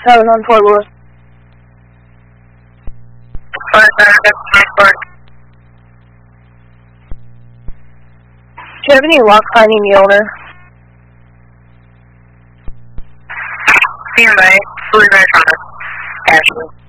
I was on Fort Lewis. Do you have any luck finding the owner? CMA, 3 Ashley.